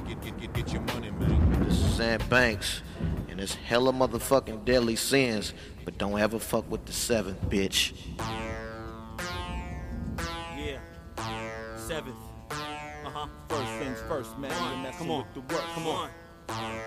Get your money, man. This is Sam Banks, and it's hella motherfucking deadly sins, but don't ever fuck with the seventh, bitch. Yeah, seventh. First things first, man. Come on, with the work. Come on.